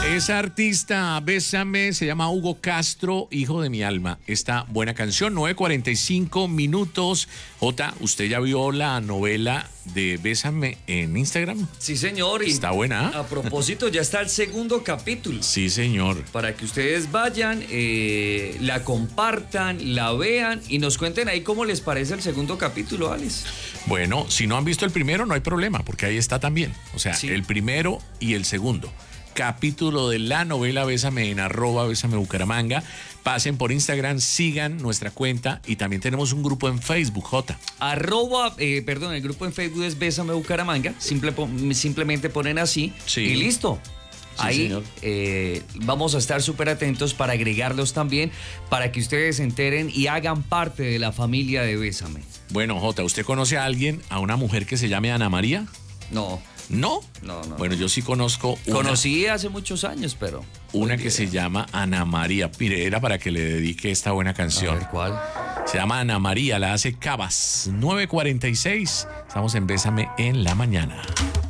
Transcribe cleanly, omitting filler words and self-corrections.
Esa artista, Bésame, se llama Hugo Castro, Hijo de mi alma. Esta buena canción, 9:45 minutos. Jota, ¿usted ya vio la novela de Bésame en Instagram? Sí, señor. Y está buena. A propósito, ya está el segundo capítulo. Sí, señor. Para que ustedes vayan, la compartan, la vean y nos cuenten ahí cómo les parece el segundo capítulo, Alex. Bueno, si no han visto el primero, no hay problema, porque ahí está también. O sea, sí. El primero y el segundo capítulo de la novela Bésame en @Bésame Bucaramanga. Pasen por Instagram, sigan nuestra cuenta y también tenemos un grupo en Facebook, Jota. El grupo en Facebook es Bésame Bucaramanga. Simplemente ponen así y listo. Sí, ahí vamos a estar súper atentos para agregarlos también, para que ustedes se enteren y hagan parte de la familia de Bésame. Bueno, Jota, ¿usted conoce a alguien, a una mujer que se llame Ana María? No. ¿No? No. Bueno, yo sí conozco una. Conocí hace muchos años, pero... Una que se llama Ana María. Mire, era para que le dedique esta buena canción. A ver, ¿cuál? Se llama Ana María, la hace Cabas. 9:46. Estamos en Bésame en la mañana.